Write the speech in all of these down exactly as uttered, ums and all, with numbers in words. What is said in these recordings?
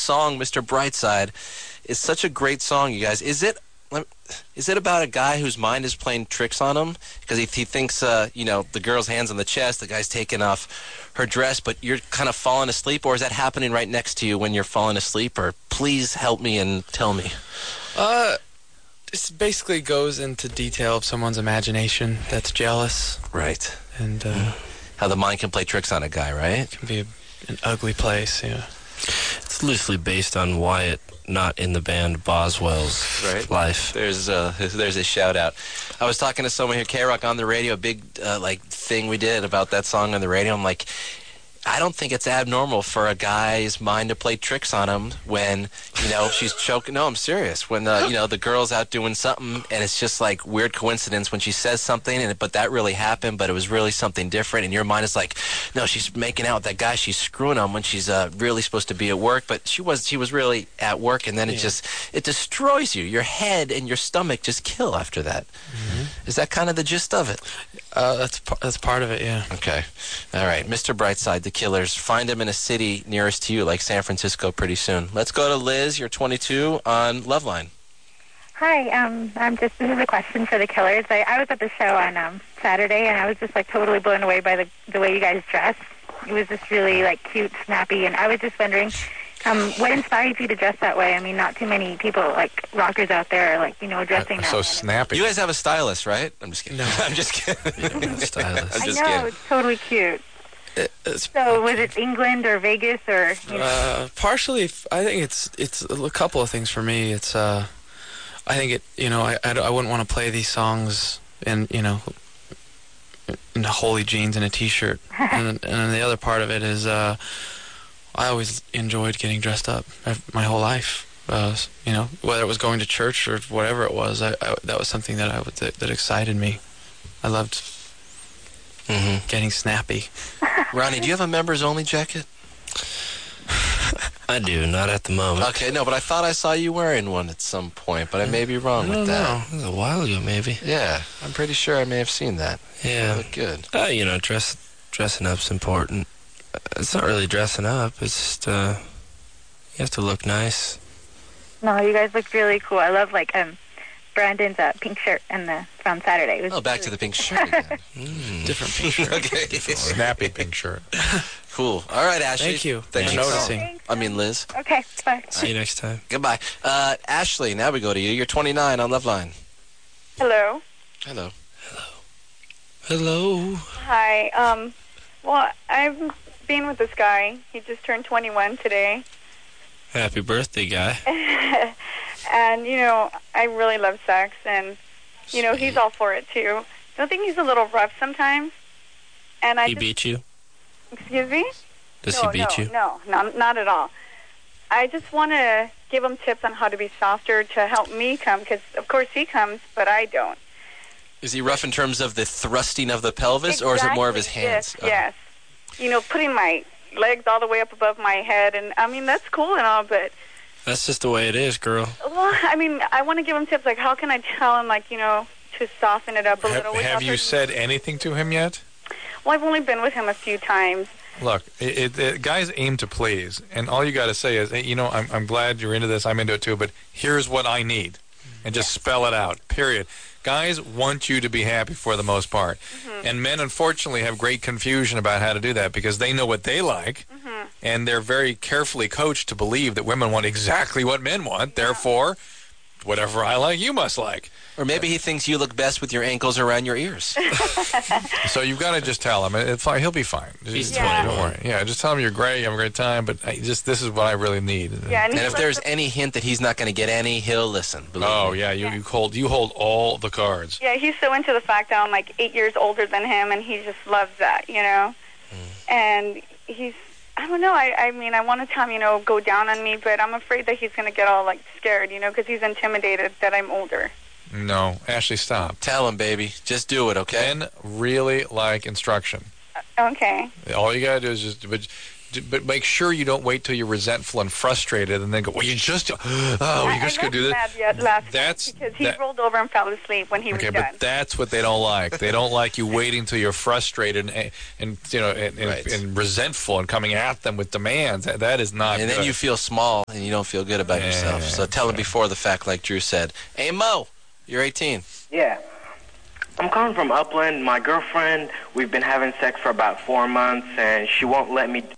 song, Mister Brightside, is such a great song, you guys. Is it is it about a guy whose mind is playing tricks on him? Because he, he thinks, uh, you know, the girl's hands on the chest, the guy's taking off her dress, but you're kind of falling asleep? Or is that happening right next to you when you're falling asleep? Or please help me and tell me. Uh, this basically goes into detail of someone's imagination that's jealous. Right. And uh, how the mind can play tricks on a guy, right? It can be a, an ugly place, yeah. It's loosely based on Wyatt, not in the band Boswell's right. life. There's a there's a shout out. I was talking to someone here, K-Rock, on the radio, a big uh, like thing we did about that song on the radio. I'm like, I don't think it's abnormal for a guy's mind to play tricks on him when, you know, she's choking. No, I'm serious. When, uh, you know, the girl's out doing something and it's just like weird coincidence when she says something, and but that really happened, but it was really something different. And your mind is like, no, she's making out with that guy. She's screwing him when she's uh, really supposed to be at work. But she was she was really at work. And then it yeah. just, it destroys you. Your head and your stomach just kill after that. Mm-hmm. Is that kind of the gist of it? Uh, that's, that's part of it, yeah. Okay. All right. Mister Brightside, the Killers. Find them in a city nearest to you, like San Francisco, pretty soon. Let's go to Liz. You're twenty-two on Loveline. Hi. Um, I'm just. This is a question for the Killers. I, I was at the show on um, Saturday, and I was just like totally blown away by the the way you guys dress. It was just really like cute, snappy, and I was just wondering, um, what inspired you to dress that way? I mean, not too many people like rockers out there are like you know dressing uh, that so way. snappy. You guys have a stylist, right? I'm just kidding. No, I'm just kidding. Yeah, stylist. I'm just I know kidding. it's totally cute. It, it's, So was it England or Vegas or? You know? uh, partially, I think it's it's a couple of things for me. It's uh, I think it you know I, I, I wouldn't want to play these songs in you know in holy jeans and a t-shirt. and, and then the other part of it is uh, I always enjoyed getting dressed up my whole life. Uh, you know, whether it was going to church or whatever it was, I, I, that was something that I that, that excited me. I loved mm-hmm. getting snappy. Ronnie, do you have a members-only jacket? I do, not at the moment. Okay, no, but I thought I saw you wearing one at some point, but I may be wrong I don't with that. know. It was a while ago, maybe. Yeah, I'm pretty sure I may have seen that. Yeah. You look good. Uh, you know, dress, dressing up's important. It's not really dressing up. It's just, uh, you have to look nice. No, you guys look really cool. I love like um, Brandon's uh, pink shirt and the from Saturday. It was oh, back really to the pink shirt again. Mm. Different pink shirt. Okay. Snappy pink shirt. Cool. All right, Ashley. Thank you. Thanks for for noticing. calling. I mean, Liz. Okay, bye. See you next time. Goodbye. Uh, Ashley, now we go to you. You're twenty-nine on Loveline. Hello. Hello. Hello. Hi. Um, well, I've been with this guy. He just turned twenty-one today. Happy birthday, guy. And, you know, I really love sex, and, you know, he's all for it, too. Don't think he's a little rough sometimes? And I he just, beat you? Excuse me? Does no, he beat no, you? No, no, not at all. I just want to give him tips on how to be softer to help me come, because, of course, he comes, but I don't. Is he rough in terms of the thrusting of the pelvis, exactly. or is it more of his hands? Yes, oh. yes. You know, putting my legs all the way up above my head, and, I mean, that's cool and all, but... That's just the way it is, girl. Well, I mean, I want to give him tips, like, how can I tell him, like, you know, to soften it up a have, little? Have you said anything to him yet? Well, I've only been with him a few times. Look, it, it, it, guys aim to please, and all you got to say is, hey, you know, I'm, I'm glad you're into this, I'm into it too, but here's what I need, and just yeah. spell it out, period. Guys want you to be happy for the most part, mm-hmm. and men, unfortunately, have great confusion about how to do that because they know what they like, mm-hmm. and they're very carefully coached to believe that women want exactly what men want, yeah. therefore, whatever I like, you must like. Or maybe he thinks you look best with your ankles around your ears. So you've got to just tell him. It's fine. He'll be fine. He's just, yeah. Don't worry. Yeah, just tell him you're great, you have a great time, but I just this is what I really need. Yeah, and, and if there's any hint that he's not going to get any, he'll listen. Oh, me. yeah, you, you hold you hold all the cards. Yeah, he's so into the fact that I'm like eight years older than him, and he just loves that, you know? Mm. And he's, I don't know, I, I mean, I want to tell him, you know, go down on me, but I'm afraid that he's going to get all, like, scared, you know, because he's intimidated that I'm older. No, Ashley, stop. Tell him, baby. Just do it, okay? Men really like instruction. Uh, okay. All you got to do is just, but d- but make sure you don't wait till you're resentful and frustrated and then go, well, you just, oh, you just I gonna do wasn't this. mad yet last That's night because he that- rolled over and fell asleep when he Okay, was done. but that's what they don't like. They don't like you waiting till you're frustrated and, and you know, and, and, Right. and resentful and coming at them with demands. That, that is not And good. then you feel small and you don't feel good about Yeah, yourself. So tell him before the fact, like Drew said. Hey, Mo, you're eighteen. Yeah. I'm calling from Upland. My girlfriend, we've been having sex for about four months, and she won't let me.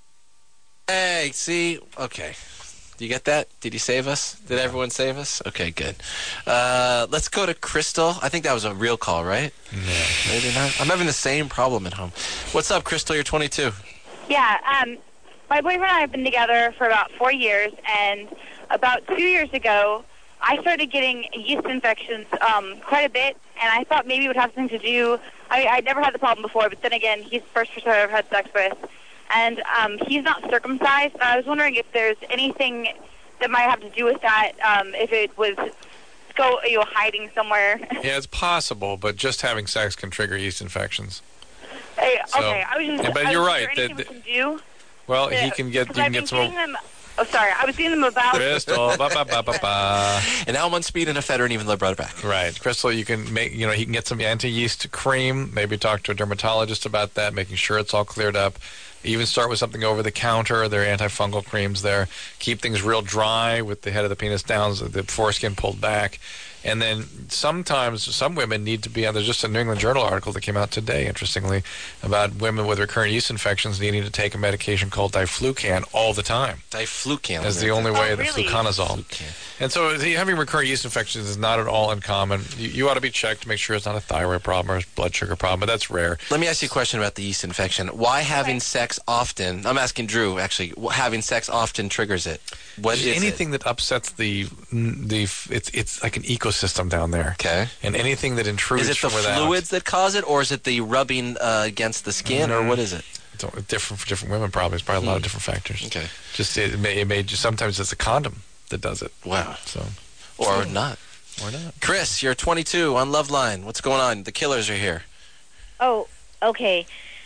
Hey, see? Okay. Do you get that? Did you save us? Did everyone save us? Okay, good. Uh, let's go to Crystal. I think that was a real call, right? Yeah. Maybe not. I'm having the same problem at home. What's up, Crystal? You're twenty-two. Yeah, um, my boyfriend and I have been together for about four years, and about two years ago, I started getting yeast infections um, quite a bit, and I thought maybe it would have something to do. I I'd never had the problem before, but then again, he's the first person I've had sex with, and um, he's not circumcised. And I was wondering if there's anything that might have to do with that, um, if it was go you know, hiding somewhere. Yeah, it's possible, but just having sex can trigger yeast infections. Hey, So- okay, I was just. Yeah, but I you're was, right, Is there anything that- we can do? Well, he can get, you Because can I've been get some getting them. Oh, sorry, I was getting them about. Crystal. ba, ba, ba, ba, ba. And now I'm on speed and ephedrine, even though I brought it back. Right, Crystal. You can make, you know, he can get some anti-yeast cream. Maybe talk to a dermatologist about that, making sure it's all cleared up. Even start with something over the counter. There are antifungal creams there. Keep things real dry with the head of the penis down, so the foreskin pulled back. And then sometimes some women need to be on. There's just a New England Journal article that came out today, interestingly, about women with recurrent yeast infections needing to take a medication called diflucan all the time. Diflucan. That's the only way, Oh, the really? fluconazole. And so the- having recurrent yeast infections is not at all uncommon. You, you ought to be checked to make sure it's not a thyroid problem or a blood sugar problem, but that's rare. Let me ask you a question about the yeast infection. Why having sex often, I'm asking Drew, actually, wh- having sex often triggers it? What is anything that upsets the the it's it's like an ecosystem down there. it? Okay. And anything that intrudes Is it the from without. fluids that cause it, or is it the rubbing uh, against the skin, or what is it? It's all different for different women. Probably it's probably a lot of different factors. Okay. Just it may, it may just sometimes it's a condom that does it. Wow. So Or not. or not. Chris, you're twenty-two on Loveline. What's going on? The Killers are here. Oh, okay.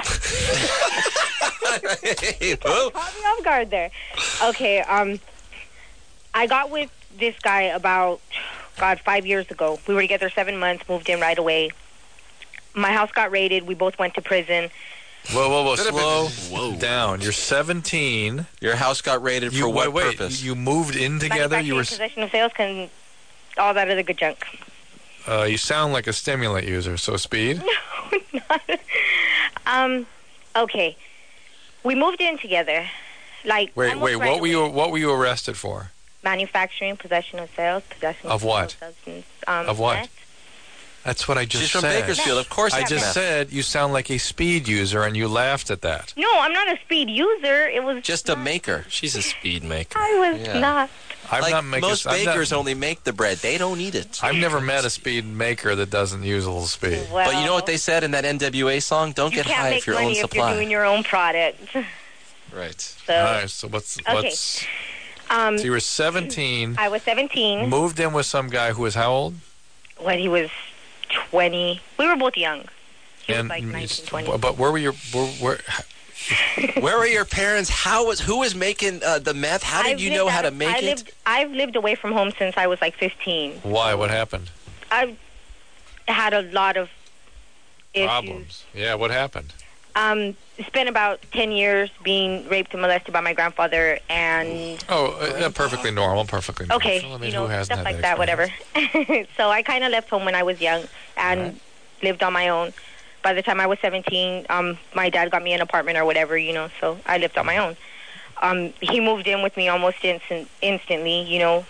Hey, whoa. Caught me off guard there. Okay, um, I got with this guy about, God, five years ago. We were together seven months, moved in right away. My house got raided. We both went to prison. Whoa, whoa, whoa! Slow Whoa. down. You're seventeen. Your house got raided You for what wait, wait. purpose? You moved in together. You Manufacturing, were. possession of sales, can, all that other good junk. Uh, you sound like a stimulant user. So speed. Um, okay. We moved in together. Like, Wait, almost wait. right What were you? away. What were you arrested for? Manufacturing, possession of sales, possession Of what? substance, um, Of what? meth. That's what I just She's from said. Bakersfield. Of course I it's just meth. said you sound like a speed user, and you laughed at that. No, I'm not a speed user. It was Just a maker. She's a speed maker. I was Yeah. not. I'm like not making. most I'm not- bakers only make the bread. They don't eat it. I've never met a speed maker that doesn't use a little speed. Well, But you know what they said in that N W A song? Don't you get can't high make if your money own if supply. you're doing your own product. Right. So, All right. So what's Okay. what's? um, So you were seventeen, I was seventeen moved in with some guy who was how old? when he was twenty. We were both young. He and was like you nineteen, s- twenty. But where were your? Where, where, Where were your parents? How was who was making uh, the meth? How did I've you lived know out how to of- make I it? lived, I've lived away from home since I was like fifteen. why? What happened? I've had a lot of issues. Problems. Yeah. What happened? Um, spent about ten years being raped and molested by my grandfather, and Oh, uh, perfectly normal. Perfectly normal. okay, I mean, you who know, hasn't stuff had like that, whatever. experience? So I kind of left home when I was young and Right. lived on my own. By the time I was seventeen, um, my dad got me an apartment or whatever, you know, so I lived on my own. Um, he moved in with me almost instant, instantly, you know.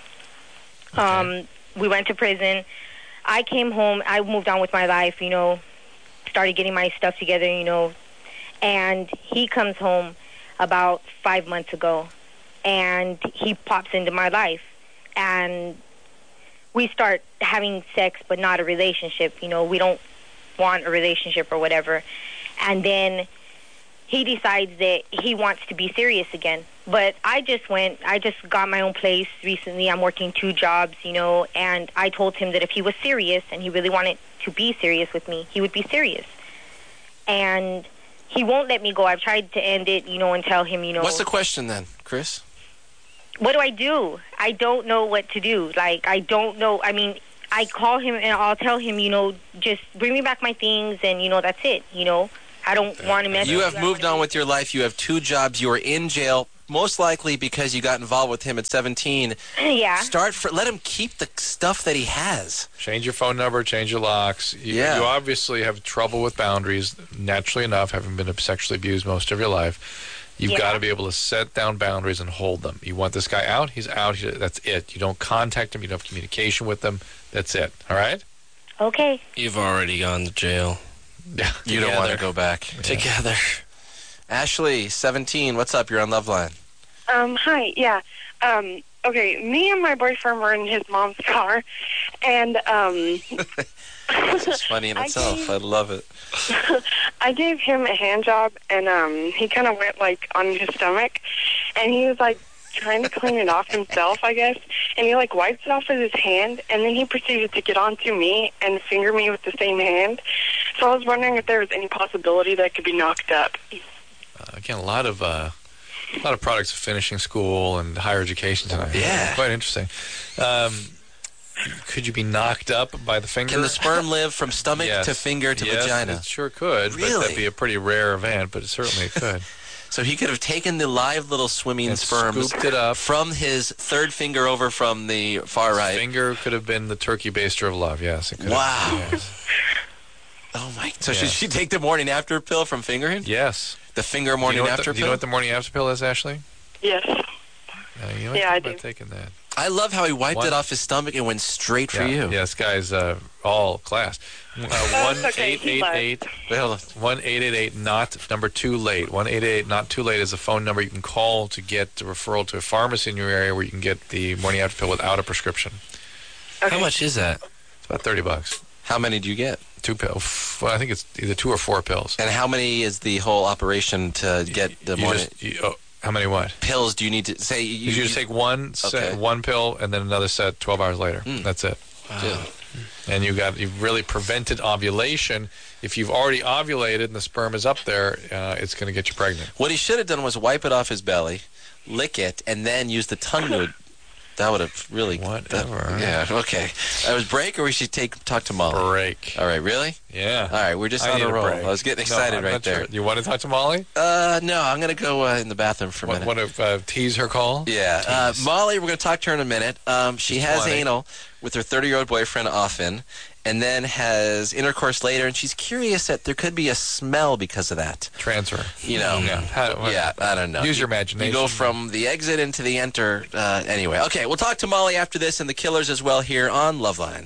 Um, we went to prison. I came home. I moved on with my life, you know, started getting my stuff together, you know, and he comes home about five months ago, and he pops into my life, and we start having sex, but not a relationship. You know, we don't want a relationship or whatever. And then he decides that he wants to be serious again. But I just went, I just got my own place recently. I'm working two jobs, you know, and I told him that if he was serious and he really wanted to be serious with me, he would be serious. And he won't let me go. I've tried to end it, you know, and tell him, you know. What's the question then, Chris? What do I do? I don't know what to do. Like, I don't know. I mean, I call him and I'll tell him, you know, just bring me back my things and, you know, that's it, you know. I don't want to mess You with have moved on with your life. You have two jobs. You are in jail, most likely because you got involved with him at seventeen. Yeah. Start for, let him keep the stuff that he has. Change your phone number, change your locks. You, Yeah. you obviously have trouble with boundaries, naturally enough, having been sexually abused most of your life. You've Yeah. got to be able to set down boundaries and hold them. You want this guy out, he's out. He, that's it. You don't contact him. You don't have communication with him. That's it. All right? Okay. You've already gone to jail. Yeah. You don't want to go back. Together. Ashley, seventeen, what's up? You're on Loveline. Um, hi, yeah. Um, okay, me and my boyfriend were in his mom's car, and, um... This is funny in I itself. gave- I love it. I gave him a hand job, and, um, he kind of went, like, on his stomach, and he was, like, trying to clean it off himself, I guess, and he, like, wiped it off with his hand, and then he proceeded to get onto me and finger me with the same hand. So I was wondering if there was any possibility that it could be knocked up. Uh, again, a lot of uh, a lot of products of finishing school and higher education tonight. Yeah. Quite interesting. Um, could you be knocked up by the finger? Can the sperm live from stomach Yes. to finger to Yes, vagina? it sure could. But Really? that'd be a pretty rare event, but it certainly could. So he could have taken the live little swimming And sperms scooped it up. from his third finger over from the far right. Finger could have been the turkey baster of love. Yes, it could Wow. have. Yes. Oh my! So Yeah. should she take the morning after pill from fingering? Yes. The finger Do morning you know what after the, do you pill. know what the morning after pill is, Ashley? Yes. Uh, you know, Yeah, I think about do. taking that. I love how he wiped One- it off his stomach and went straight for yeah. you. Yeah, this guy's uh, all class. Uh, one it's okay. eight He eight left. eight Wait, hold on. one eight eight eight not number two late. One eight eight eight not too late is a phone number you can call to get the referral to a pharmacy in your area where you can get the morning after pill without a prescription. How much is that? It's about thirty bucks. How many do you get? Two pills. Well, I think it's either two or four pills. And how many is the whole operation to get the You morning just, you, oh, how many what? pills? Do you need to say you, You, just take one set, Okay. one pill and then another set twelve hours later. Mm. That's it. Dude. And you got you've really prevented ovulation. If you've already ovulated and the sperm is up there, uh, it's going to get you pregnant. What he should have done was wipe it off his belly, lick it, and then use the tongue to. That would have really. Whatever. that- yeah. Okay. That was break, or we should take talk to Molly. Break. All right. Really? Yeah. All right. We're just I on need a a roll. break. I was getting No, excited I'm right not there. sure. You want to talk to Molly? Uh, no. I'm gonna go uh, in the bathroom for a Want, minute. want to uh, tease her call? Yeah, uh, Molly, we're going to talk to her in a minute. Um, she She's has twenty. anal with her thirty-year-old boyfriend often, and then has intercourse later, and she's curious that there could be a smell because of that. Transfer. You know? Yeah. How- what- Yeah, I don't know. Use your You- imagination. You go from the exit into the enter. Uh, anyway, okay, we'll talk to Molly after this and the Killers as well here on Loveline.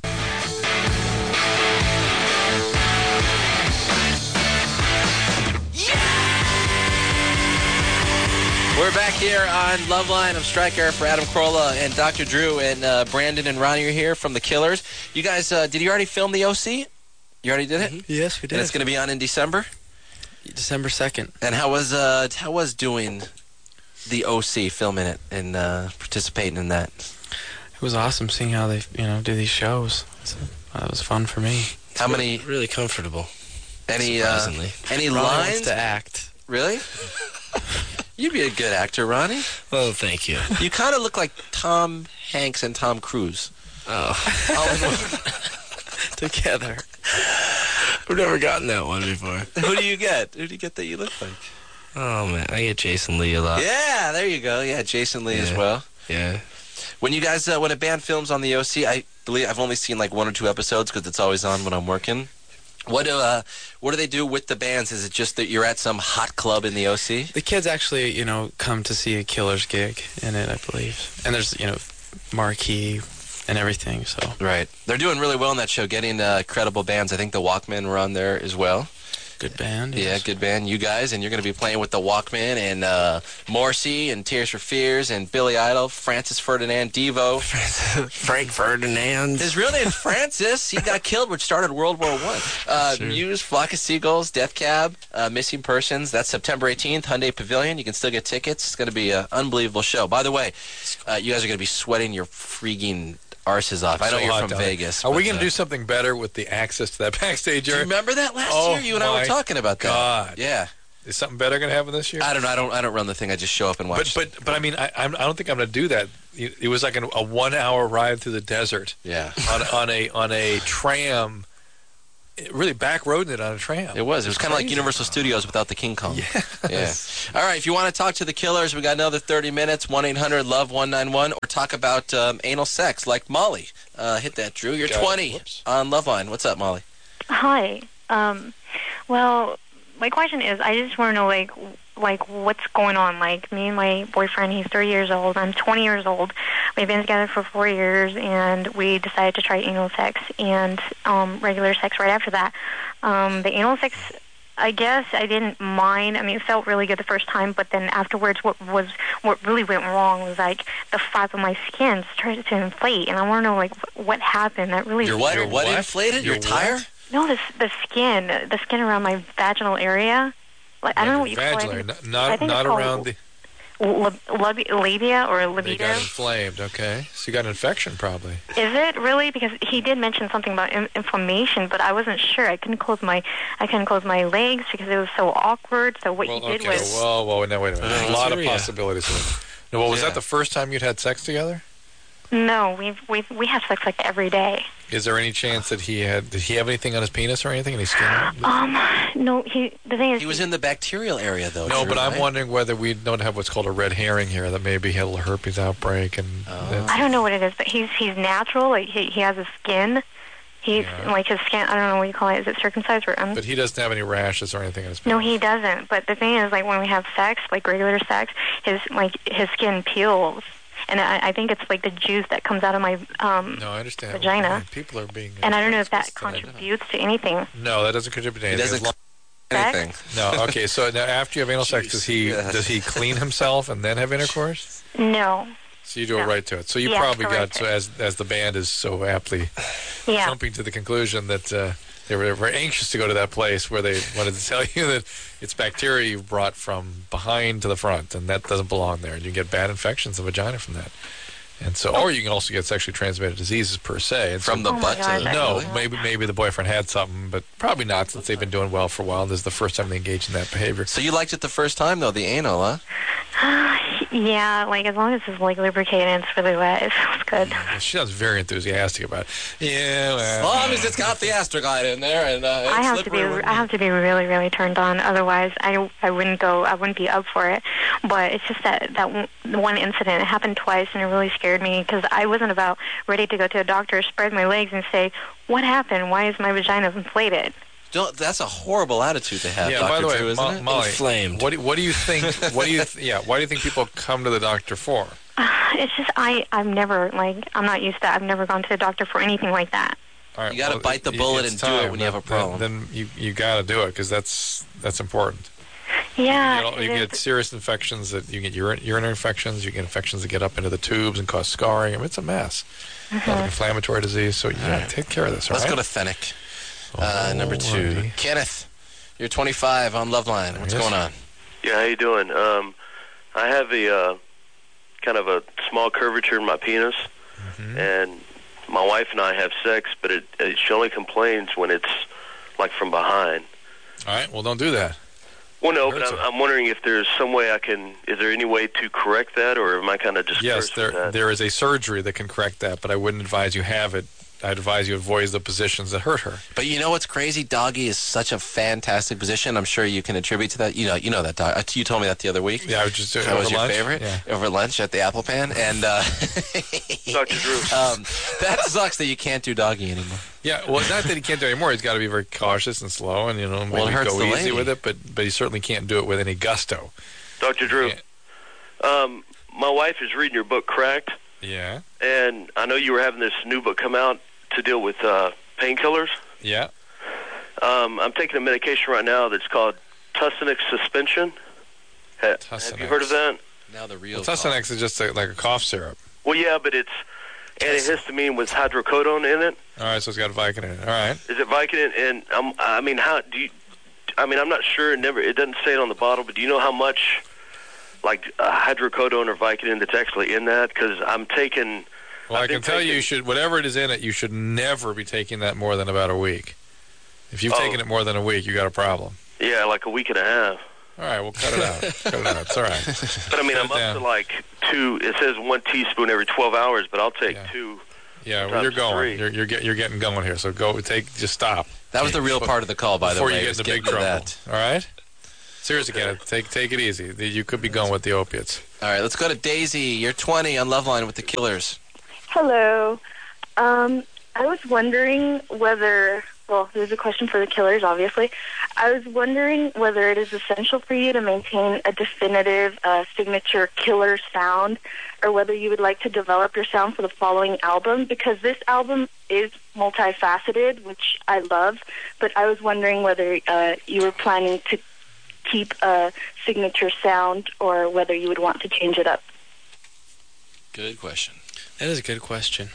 We're back here on Loveline. I'm Stryker for Adam Carolla and Doctor Drew, and uh, Brandon and Ronnie are here from the Killers. You guys, uh, did you already film the O C? You already did it? Yes, we did. And it's going to be on in December? December second. And how was uh, how was doing the O C, filming it and uh, participating in that? It was awesome seeing how they, you know, do these shows. So, uh, it was fun for me. How many? Really comfortable. Any uh, Surprisingly. any Ronnie wants lines? to act. Really? You'd be a good actor, Ronnie. Well, thank you. You kind of look like Tom Hanks and Tom Cruise. Oh, All in one. Together. we've never gotten that one before. Who do you get? Who do you get that you look like? Oh man, I get Jason Lee a lot. Yeah, there you go. Yeah, Jason Lee as Yeah. well. Yeah. When you guys, uh, when a band films on the O C, I believe I've only seen like one or two episodes because it's always on when I'm working. What do uh, what do they do with the bands? Is it just that you're at some hot club in the O C? The kids actually, you know, come to see a Killers gig in it, I believe. And there's, you know, marquee and everything, so. Right. They're doing really well in that show, getting uh, credible bands. I think the Walkmen were on there as well. Good band. Yeah, yes. good band. You guys, and you're going to be playing with the Walkmen and uh, Morrissey and Tears for Fears and Billy Idol, Francis Ferdinand, Devo. Frank Ferdinand. His real name's Francis. He got killed, which started World War One. Uh, Sure. Muse, Flock of Seagulls, Death Cab, uh, Missing Persons. That's September eighteenth, Hyundai Pavilion. You can still get tickets. It's going to be an unbelievable show. By the way, uh, you guys are going to be sweating your freaking arses off. I know So you're hot from down there. Vegas. Are we but, going to uh, do something better with the access to that backstage Do you area? remember that last Oh, year? You and I my were talking about that. God. Yeah. Is something better going to happen this year? I don't know. I don't. I don't run the thing. I just show up and watch. But but but I mean, I I'm, I don't think I'm going to do that. It, it was like an, a one hour ride through the desert. Yeah. On on a on a tram. It really back roading it on a tram. It was. It was kind of like Universal Studios without the King Kong. Yes. Yeah. All right. If you want to talk to the Killers, we got another thirty minutes. one eight hundred love one nine one, or talk about um, anal sex like Molly. Uh, hit that, Drew. You're got twenty on Loveline. What's up, Molly? Hi. Um, well, my question is, I just want to know, like, like what's going on. Like, me and my boyfriend, he's thirty years old. I'm twenty years old. We've been together for four years, and we decided to try anal sex and um, regular sex right after that. Um, the anal sex, I guess I didn't mind. I mean, it felt really good the first time, but then afterwards, what was what really went wrong was like the fat of my skin started to inflate, and I want to know like what happened. That really your what? scared Your what me. inflated? Your, Your tire? what? No, the the skin, the skin around my vaginal area. Like I don't know what you call Vaginally, it. not I not, think not it's called around the. lab- lab- labia or They libido. got inflamed. Okay, so you got an infection probably. Is it really? Because he did mention something about in- inflammation, but I wasn't sure. I couldn't close my I couldn't close my legs because it was so awkward. So what Well, he did okay. was Whoa, whoa, no, wait a minute. There's a Uh, lot of Syria. possibilities here. No, well, was Yeah. that the first time you'd had sex together? no. We've we we have sex like every day. Is there any chance that he had? Did he have anything on his penis or anything? Any skin? Um, no. He the thing is He was in the bacterial area, though. No, Drew, but I'm right? wondering whether we don't have what's called a red herring here. That maybe he had a little herpes outbreak, and that's- I don't know what it is, but he's he's natural. Like he he has a skin. He's Yeah. like his skin. I don't know what you call it. Is it circumcised or un- but he doesn't have any rashes or anything on his penis. No, he doesn't. But the thing is, like when we have sex, like regular sex, his like his skin peels, and I, I think it's like the juice that comes out of my um. No, I understand. Vagina. Man, people are being. And I don't know if that explicit. contributes to anything. No, that doesn't contribute to He anything. doesn't As cl- Sex? anything. long- no, okay. So now, after you have anal sex, does he Yes. does he clean himself and then have intercourse? No. So you do it No. right to it. So you Yeah, probably go got right to so as as the band is so aptly Yeah. jumping to the conclusion that uh, they were very anxious to go to that place where they wanted to tell you that it's bacteria you've brought from behind to the front, and that doesn't belong there. And you can get bad infections of vagina from that. And so, or you can also get sexually transmitted diseases per se. And From so, the Oh my butt God, to I no, don't know. maybe maybe the boyfriend had something, but probably not since they've been doing well for a while. This is the first time they engaged in that behavior. So you liked it the first time, though, the anal, huh? Yeah, like as long as it's like lubricated and it's really wet, it feels good. She sounds very enthusiastic about it. Yeah, As well, long as it's got the Astroglide in there and uh, it's I have to be slippery. I have to be really really turned on. Otherwise, I I wouldn't go. I wouldn't be up for it. But it's just that that one, one incident. It happened twice, and it really scared me because I wasn't about ready to go to a doctor, spread my legs, and say, "What happened? Why is my vagina inflated?" Don't, that's a horrible attitude to have, yeah. Doctor By the way, Drew, isn't Mo- it? Molly, Inflamed. What do, what do you think? What do you? Th- yeah. Why do you think people come to the doctor for? It's just I I've never like I'm not used to that. I've never gone to a doctor for anything like that. All right, You gotta well, bite the it- bullet it's and do it time. when you have a Then- problem. Then you you got to do it because that's that's important. Yeah, You, get, you it get is. serious infections that you get urin- urinary infections. You get infections that get up into the tubes and cause scarring. I mean, it's a mess. A lot of inflammatory disease. So you gotta take care of this. All Let's right? go to Fennec. Uh, number two. Alrighty. Kenneth, you're twenty-five on Loveline. What's Yes. going on? Yeah, how you doing? Um, I have a uh, kind of a small curvature in my penis, Mm-hmm. and my wife and I have sex, but it, it she only complains when it's like from behind. All right. Well, don't do that. Well, no, Hurts but I'm, her. I'm wondering if there's some way I can. Is there any way to correct that, or am I kind of just Yes, cursed with there that? there is a surgery that can correct that, but I wouldn't advise you have it. I'd advise you avoid the positions that hurt her. But you know what's crazy? Doggy is such a fantastic position. I'm sure you can attribute to that. You know, you know that dog. uh, You told me that the other week. Yeah, I was just That over was your lunch. favorite Yeah. over lunch at the Apple Pan, and uh, Doctor Drew. um, that sucks that you can't do doggy anymore. Yeah, well, not that he can't do it anymore. He's got to be very cautious and slow, and you know, maybe Well, it hurts go the easy lady. with it. But but he certainly can't do it with any gusto. Doctor Drew. Yeah. Um, my wife is reading your book, Cracked, Yeah, and I know you were having this new book come out to deal with uh, painkillers. yeah. Um, I'm taking a medication right now that's called Tussinex suspension. Ha- Have Tussinex. you heard of that? Now the real Well, Tussinex is just a, like a cough syrup. Well, yeah, but it's antihistamine with hydrocodone in it. All right, so it's got Vicodin in it. All right. Is it Vicodin? And um, I mean, how do you? I mean, I'm not sure. It never. It doesn't say it on the bottle, but do you know how much, like uh, hydrocodone or Vicodin that's actually in that? Because I'm taking. Well, I've I can been tell you, taking- you should whatever it is in it, you should never be taking that more than about a week. If you've Oh. taken it more than a week, you got a problem. Yeah, like a week and a half. All right, we'll cut it out. Cut it out. It's all right. But I mean, Cut I'm it up down. to like two. It says one teaspoon every twelve hours, but I'll take Yeah. two. Yeah, well, Times you're going. three. You're you're, get, you're getting going here. So go. Take. Just stop. That was the real part of the call, by the Before way. you get was into big getting to trouble. that. All right. Seriously, Kenneth, take take it easy. You could be going with the opiates. All right, let's go to Daisy. You're twenty on Loveline with the Killers. Hello. Um, I was wondering whether, well, there's a question for the Killers, obviously. I was wondering whether it is essential for you to maintain a definitive uh, signature Killer sound, or whether you would like to develop your sound for the following album, because this album is multifaceted, which I love, but I was wondering whether uh, you were planning to keep a signature sound or whether you would want to change it up. Good question. That is a good question.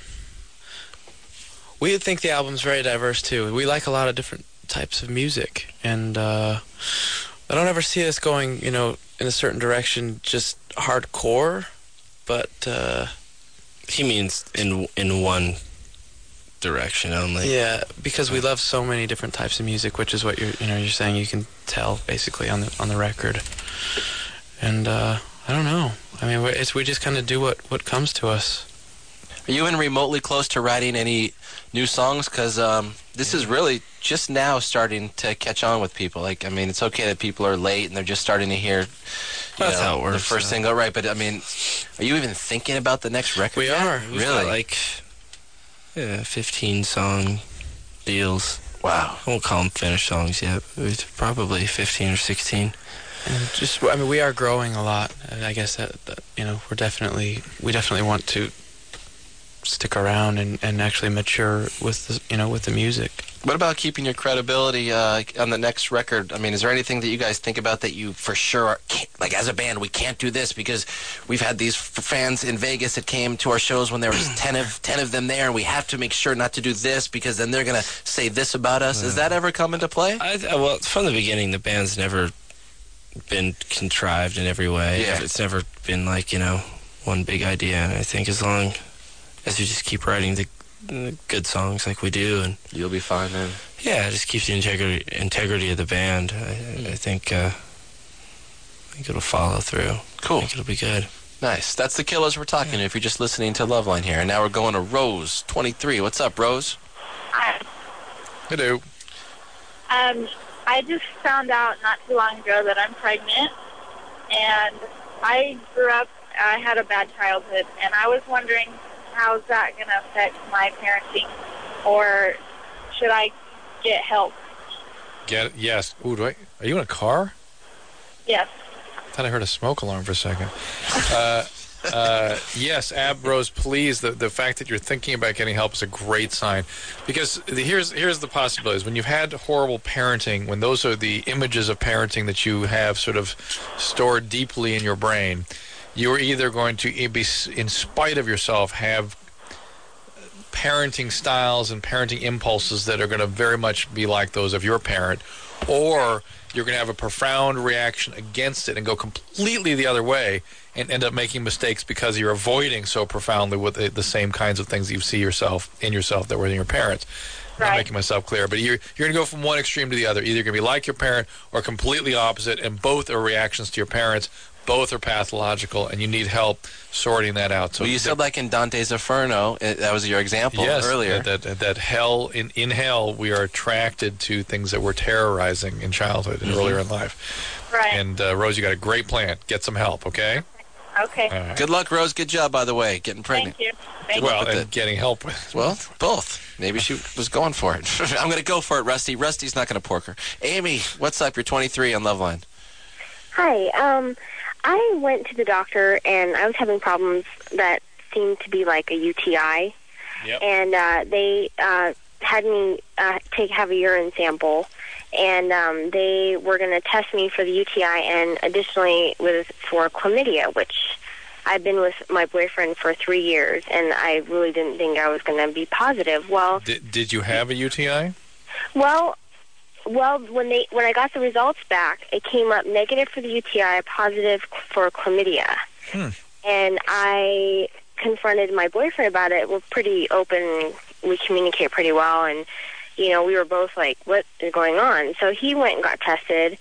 We think the album's very diverse, too. We like a lot of different types of music, and uh, I don't ever see us going, you know, in a certain direction, just hardcore, but... Uh, he means in in one direction only. Yeah, because we love so many different types of music, which is what you're, you know, you're saying you can tell, basically, on the on the record. And, uh, I don't know. I mean, we're, it's, we just kind of do what, what comes to us. Are you even remotely close to writing any new songs? Because um, this is really just now starting to catch on with people. Like, I mean, it's okay that people are late and they're just starting to hear you That's know, how it works, the first so. single, right? But, I mean, are you even thinking about the next record? We yet? are. We've Really? got like yeah, fifteen song deals. Wow. I won't call them finished songs yet. But it's probably fifteen or sixteen. And just, I mean, we are growing a lot. And I guess that, that, you know, we're definitely, we definitely want to stick around and, and actually mature with the, you know, with the music. What about keeping your credibility uh, on the next record? I mean, is there anything that you guys think about that you for sure, are, can't, like as a band, we can't do this because we've had these f- fans in Vegas that came to our shows when there was ten of ten of them there, and we have to make sure not to do this because then they're gonna say this about us. Does that ever come into play? I, well, from the beginning, the band's never been contrived in every way. Yeah. It's never been like, you know, one big idea. And I think as long as we just keep writing the, the good songs like we do, and you'll be fine, man. Yeah, just keep the integrity integrity of the band. I, I think uh, I think it'll follow through. Cool. I think it'll be good. Nice. That's the Killers we're talking to if you're just listening to Loveline here. And now we're going to Rose, twenty-three. What's up, Rose? Hi. Hello. Um, I just found out not too long ago that I'm pregnant, and I grew up, I had a bad childhood, and I was wondering how's that going to affect my parenting, or should I get help? Get it? Yes. Ooh, do I, are you in a car? Yes. I thought I heard a smoke alarm for a second. Uh, uh, yes, Ab Rose, please. The the fact that you're thinking about getting help is a great sign, because the, here's here's the possibilities. When you've had horrible parenting, when those are the images of parenting that you have sort of stored deeply in your brain, you are either going to be, in spite of yourself, have parenting styles and parenting impulses that are going to very much be like those of your parent, or you're going to have a profound reaction against it and go completely the other way and end up making mistakes because you're avoiding so profoundly with the, the same kinds of things you see yourself in yourself that were in your parents. I'm not making myself clear, but you're, you're going to go from one extreme to the other. Either you're going to be like your parent or completely opposite, and both are reactions to your parents. Both are pathological, and you need help sorting that out. So well, you said like in Dante's Inferno, it, that was your example yes, earlier. That, that, that hell, in, in hell, we are attracted to things that we're terrorizing in childhood and mm-hmm. earlier in life. Right. And, uh, Rose, you got a great plan. Get some help, okay? Okay. All right. Good luck, Rose. Good job, by the way, getting pregnant. Thank you. Thank well, you. and getting help with. Well, both. Maybe she was going for it. I'm going to go for it, Rusty. Rusty's not going to pork her. Amy, what's up? You're twenty-three on Loveline. Hi. Um, I went to the doctor, and I was having problems that seemed to be like a U T I. Yep. And uh, they uh, had me uh, take have a urine sample, and um, they were going to test me for the U T I and additionally with for chlamydia, which I've been with my boyfriend for three years, and I really didn't think I was going to be positive. Well, Did, did you have a U T I? well, well, when they when I got the results back, it came up negative for the U T I, positive for chlamydia. Hmm. And I confronted my boyfriend about it. We're pretty open. We communicate pretty well, and you know, we were both like, "What is going on?" So he went and got tested,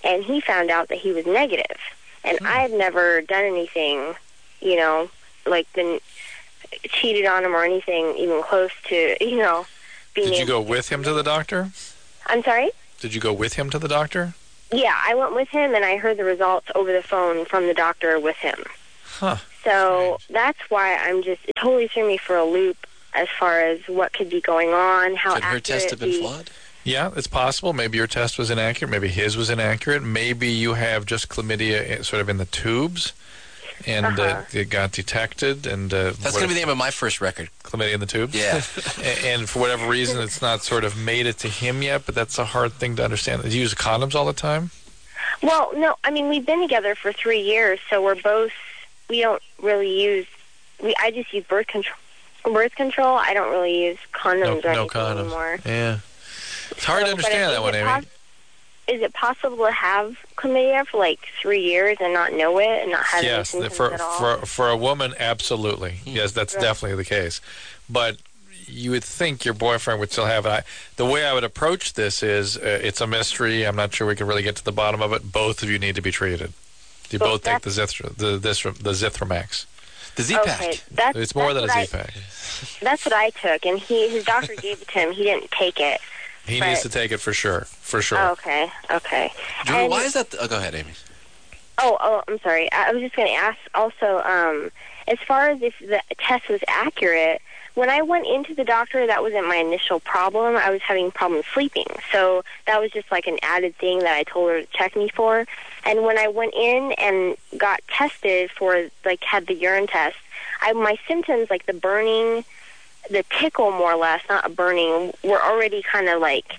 and he found out that he was negative. And Hmm. I had never done anything, you know, like been cheated on him or anything even close to, you know, being Did you able go with him to the doctor? I'm sorry? Did you go with him to the doctor? Yeah, I went with him, and I heard the results over the phone from the doctor with him. Huh. So that's why I'm just, it totally threw me for a loop as far as what could be going on, how Could her accurate test have been the- flawed? Yeah, it's possible. Maybe your test was inaccurate. Maybe his was inaccurate. Maybe you have just chlamydia i- sort of in the tubes, and uh Uh-huh. it got detected. And uh, That's going to be the name of my first record. chlamydia in the tubes. Yeah. A- and for whatever reason, it's not sort of made it to him yet. But that's a hard thing to understand. Do you use condoms all the time? Well, no, I mean, we've been together for three years, so we're both, we don't really use, we. I just use birth control. Birth control, I don't really use condoms No, or no anything condoms. anymore. Yeah. It's hard to So, but understand is that one, it Amy. pos- Is it possible to have chlamydia for like three years and not know it and not have Yes, any symptoms for at all? for for a woman, absolutely. Yes, that's Right. definitely the case. But you would think your boyfriend would still have it. I, the way I would approach this is, uh, it's a mystery. I'm not sure we can really get to the bottom of it. Both of you need to be treated. You Well, both take the that's- Zithra, the this the Zithromax. The Okay, that's, It's more that's than a what Z-Pack. I, that's what I took, and he his doctor gave it to him. He didn't take it. He but- needs to take it for sure. For sure. Oh, okay, okay. Drew, And- why is that? Oh, go ahead, Amy. Oh, oh, I'm sorry. I I was just going to ask also, um, as far as if the test was accurate, when I went into the doctor, that wasn't my initial problem. I was having problems sleeping. So that was just like an added thing that I told her to check me for. And when I went in and got tested for, like, had the urine test, I, my symptoms, like the burning, the tickle more or less, not a burning, were already kind of like,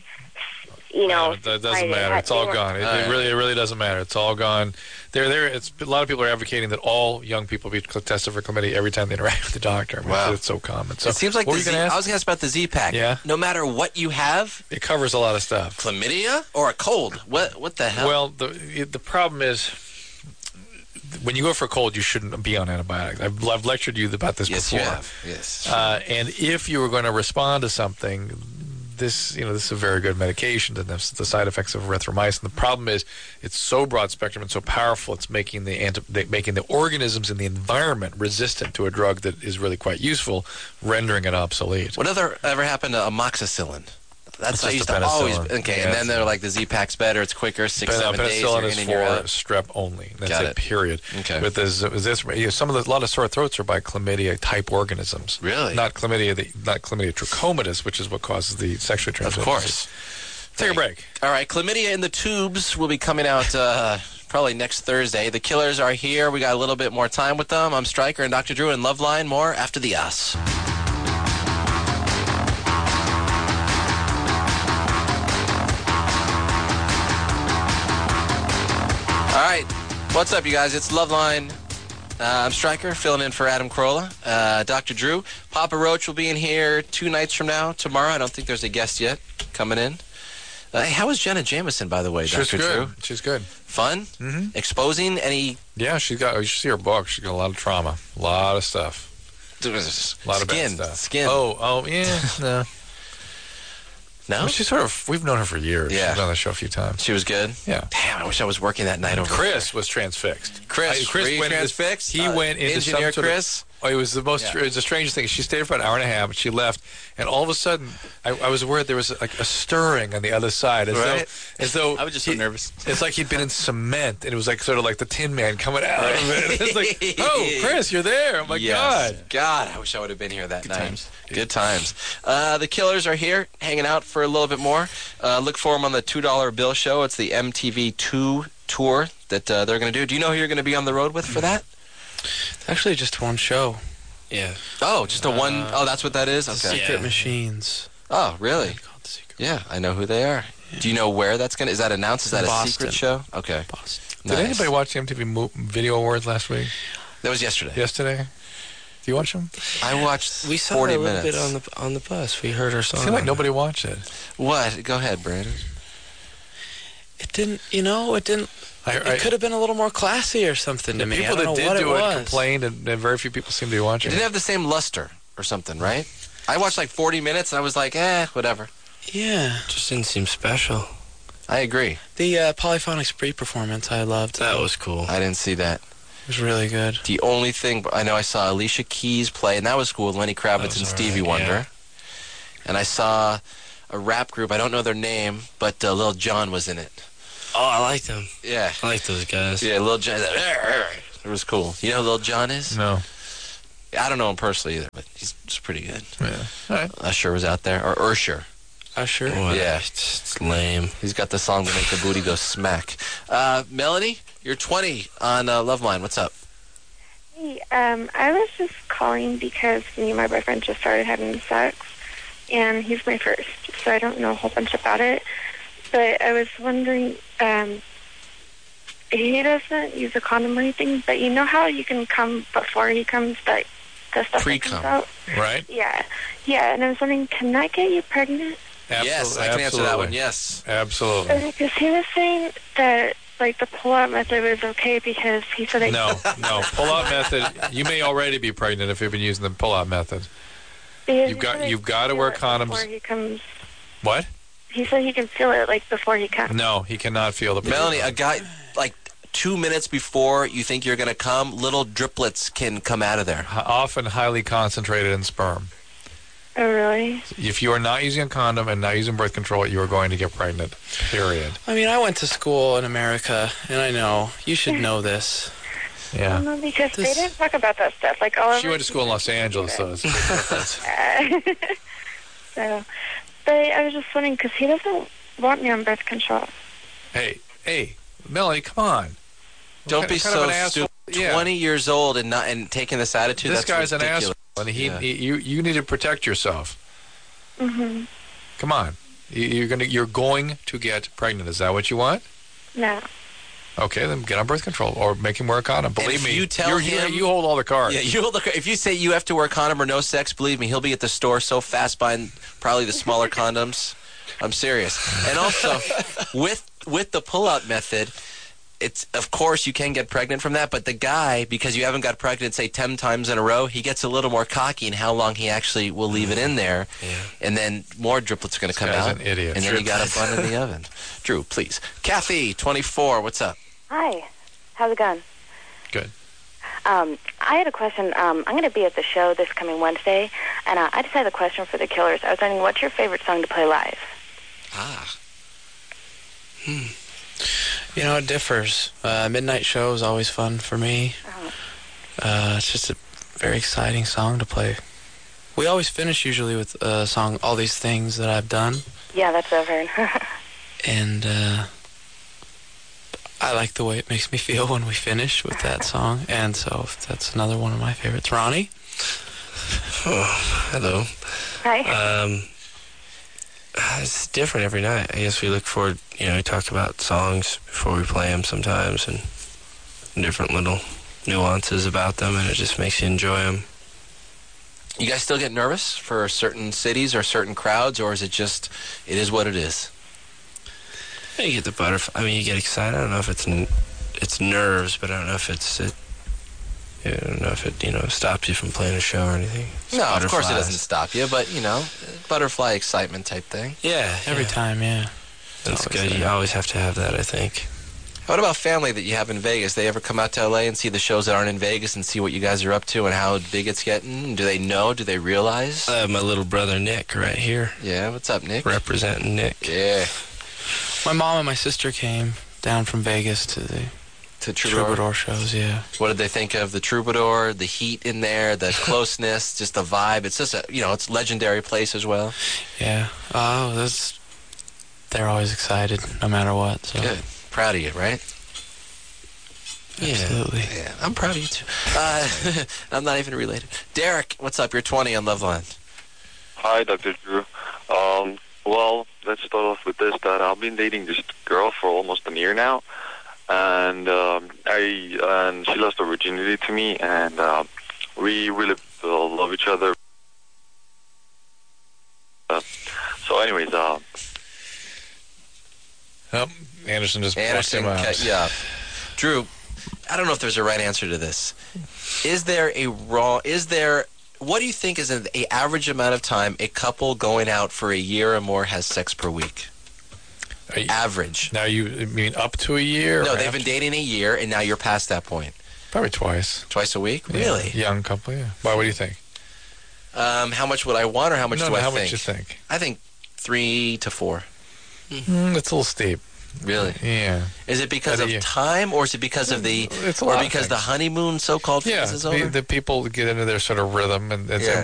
you know. Uh, that doesn't I- matter. I- It's all they were- gone. It, it really, it really doesn't matter. It's all gone. There, there. It's a lot of people are advocating that all young people be cl- tested for chlamydia every time they interact with the doctor. I mean, Wow. it's so common. So it seems like what the were you Z- going to ask? I was going to ask about the Z-Pack. Yeah. No matter what you have, It covers a lot of stuff. chlamydia or a cold. What? What the hell? Well, the the problem is, when you go for a cold, you shouldn't be on antibiotics. I've, I've lectured you about this yes, before. you have. Yes. Uh, and if you were going to respond to something, this you know this is a very good medication. And that's the side effects of erythromycin. The problem is it's so broad spectrum and so powerful. It's making the anti- they- making the organisms in the environment resistant to a drug that is really quite useful, rendering it obsolete. Whatever ever happened to amoxicillin? That's It's what I just used a to always. penicillin. Okay, Yeah, and then it's- they're like the Z-Pack's better. It's quicker. Six, Pen- seven days. penicillin You're is in and for you're out. strep only. That's Got it. it. Period. Okay. With this, is this you know, some of the a lot of sore throats are by chlamydia type organisms. Really? Not chlamydia. The, not chlamydia trachomatis, which is what causes the sexually Of transmitted. course. Take a break. All right, Chlamydia in the Tubes will be coming out uh, probably next Thursday. The Killers are here. We got a little bit more time with them. I'm Stryker and Doctor Drew and Loveline. More after the us. All right, what's up, you guys? It's Loveline. Uh, I'm Stryker, filling in for Adam Carolla. Uh, Doctor Drew. Papa Roach will be in here two nights from now. Tomorrow, I don't think there's a guest yet coming in. Uh, hey, how was Jenna Jameson, by the way, She's Doctor good. Drew? She's good. Fun? Mm-hmm. Exposing any... Yeah, she's got. You should see her book. She's got a lot of trauma, a lot of stuff, a lot of skin, bad stuff. skin. Oh, oh, yeah, no. No? Well, she's sort of. We've known her for years. Yeah. She's been on the show a few times. She was good? Yeah. Damn, I wish I was working that night over Chris was transfixed. Chris, I- Chris were you went into- transfixed? He Uh, went into engineer some sort of- Chris? oh, it was the most. Yeah. It was the strangest thing. She stayed for an hour and a half, and she left. And all of a sudden, I, I was worried there was like a stirring on the other side, as Right. though, as though I was just so he- nervous. It's like he'd been in cement, and it was like sort of like the Tin Man coming out of it. It's like, oh, Chris, you're there! Oh my Yes. God! God, I wish I would have been here that Good night. times. Good times. Uh, the Killers are here, hanging out for a little bit more. Uh, look for them on the two dollar Bill Show. It's the M T V two tour that uh, they're going to do. Do you know who you're going to be on the road with for that? Actually, just one show. Yeah. Oh, just a one Uh, oh, that's what that is? The Okay. Secret Yeah. Machines. Oh, really? Called The Secret. Yeah, I know who they are. Do you know where that's going to... Is that announced? Is that a Boston. secret show? Okay. Boston. Did Nice. anybody watch the M T V Mo- Video Awards last week? That was yesterday. Yesterday? Do you watch them? I watched We saw forty her a little minutes. bit on the on the bus. We heard her I song. feel like on nobody watched it. What? Go ahead, Brandon. It didn't, you know, it didn't. I, I, It could have been a little more classy or something to the me. people I don't that know did what do it it, was. complained, and, and very few people seem to be It watching didn't it. have the same luster or something, right? I watched like forty minutes and I was like, eh, whatever. Yeah. Just didn't seem special. I agree. The uh, Polyphonic Spree performance I loved. That was cool. I didn't see that. It was really good. The only thing, I know I saw Alicia Keys play, and that was cool, Lenny Kravitz and Stevie right, Wonder. yeah. And I saw a rap group, I don't know their name, but uh, Lil Jon was in it. Oh, I like them. Yeah. I like those guys. Yeah, Lil Jon. It was cool. You know who Lil Jon is? No. I don't know him personally either, but he's just pretty good. Yeah. All right. Usher was out there, or Ursher. Usher? Oh, Yeah. It's, it's lame. He's got the song to make the booty go smack. Uh, Melanie, you're twenty on uh, Loveline. What's up? Hey, um, I was just calling because me and my boyfriend just started having sex, and he's my first, so I don't know a whole bunch about it. But I was wondering, um, he doesn't use a condom or anything, but you know how you can come before he comes, but the stuff that Pre-cum. comes out? Right? Yeah. Yeah, and I was wondering, can that get you pregnant? Yes, I can answer that one, yes. Absolutely. Because he was saying that, like, the pull-out method was okay because he said... No, no. Pull-out method, you may already be pregnant if you've been using the pull-out method. Because You've he got said you've he got to can wear feel it before condoms. he comes. What? He said he can feel it, like, before he comes. No, he cannot feel the Melanie, a guy, like, two minutes before you think you're going to come, little driplets can come out of there. H- Often highly concentrated in sperm. Oh, really? If you are not using a condom and not using birth control, you are going to get pregnant. Period. I mean, I went to school in America, and I know. You should know this. Yeah. No, because they didn't talk about that stuff. Like, all She of went to school in Los Angeles, so it's So, but I was just wondering, because he doesn't want me on birth control. Hey, hey, Melanie, come on. Don't What be kind of so an asshole- stupid. Yeah. twenty years old and not and taking this attitude. This that's guy's an ridiculous. asshole, and he, Yeah. he, you, you need to protect yourself. Mm-hmm. Come on, you, you're gonna, you're going to get pregnant. Is that what you want? No. Okay, then get on birth control or make him wear a condom. And Believe if me, you tell you're, him, you, you hold all the cards. Yeah, you hold the. If you say you have to wear a condom or no sex, believe me, he'll be at the store so fast buying probably the smaller condoms. I'm serious. And also, with with the pull-out method, it's of course you can get pregnant from that, but the guy, because you haven't got pregnant, say ten times in a row, he gets a little more cocky in how long he actually will leave it in there, Yeah. and then more driplets are going to come guy's out, an idiot. and then you got a bun in the oven. Drew, please. Kathy, twenty-four, what's up? Hi. How's it going? Good. Um, I had a question. Um, I'm going to be at the show this coming Wednesday, and uh, I just had a question for the Killers. I was wondering, what's your favorite song to play live? Ah. Hmm. You know, it differs. Uh, midnight show is always fun for me. Oh. Uh, it's just a very exciting song to play. We always finish usually with a song, All These Things That I've Done. Yeah, that's what I've heard. And uh, I like the way it makes me feel when we finish with that song. And so that's another one of my favorites. Ronnie? Oh, hello. Hi. Um, it's different every night. I guess we look forward, you know, we talk about songs before we play them sometimes and different little nuances about them, and it just makes you enjoy them. You guys still get nervous for certain cities or certain crowds, or is it just, it is what it is? You get the butterfly. I mean, you get excited. I don't know if it's n- it's nerves, but I don't know if it's it. I don't know if it you know stops you from playing a show or anything. It's No, of course it butterflies. doesn't stop you, but, you know, butterfly excitement type thing. Yeah, Every yeah. time, yeah. That's always good. there. You always have to have that, I think. What about family that you have in Vegas? They ever come out to L A and see the shows that aren't in Vegas and see what you guys are up to and how big it's getting? Do they know? Do they realize? I have my little brother Nick right here. Yeah, what's up, Nick? Representing Nick. Yeah. My mom and my sister came down from Vegas to the To Troubadour. Troubadour shows, yeah. What did they think of the Troubadour, the heat in there, the closeness, just the vibe? It's just a, you know, it's a legendary place as well. Yeah. Oh, that's... They're always excited, no matter what. So. Good. Proud of you, right? Absolutely. Yeah, I'm proud of you too. Uh, I'm not even related. Derek, what's up? You're twenty on Loveline. Hi, Doctor Drew. Um, well, let's start off with this, that I've been dating this girl for almost a year now, and um, I and she lost her virginity to me, and uh, we really uh, love each other. Uh, so anyways, uh, Oh, Anderson just Anderson blocked him out. cut you off. Drew, I don't know if there's a right answer to this. Is there a wrong? Is there? What do you think is an a average amount of time a couple going out for a year or more has sex per week? you, average. Now you you mean up to a year? No, or they've after? been dating a year, and now you're past that point. Probably twice. Twice a week? Yeah. Really? Young couple, yeah. Why? What do you think? Um, how much would I want, or how much no, do no, I how think? much you think? I think three to four. Mm, that's a little steep. Really? Yeah. Is it because At a of year. time, or is it because of the, It's a or lot of because things. the honeymoon so-called phase Yeah, is the, over? the people get into their sort of rhythm, and, and Yeah.